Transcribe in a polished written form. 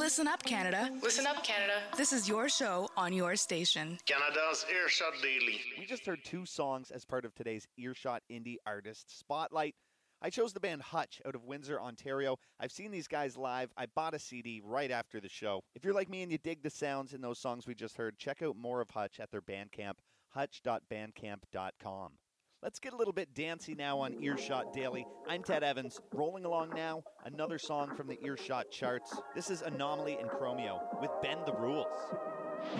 Listen up, Canada. Listen up, Canada. This is your show on your station. Canada's Earshot Daily. We just heard 2 songs as part of today's Earshot Indie Artist Spotlight. I chose the band Hutch out of Windsor, Ontario. I've seen these guys live. I bought a CD right after the show. If you're like me and you dig the sounds in those songs we just heard, check out more of Hutch at their Bandcamp, hutch.bandcamp.com. Let's get a little bit dancey now on Earshot Daily. I'm Ted Evans. Rolling along now, another song from the Earshot charts. This is Anomaly and Chromeo with Bend the Rules.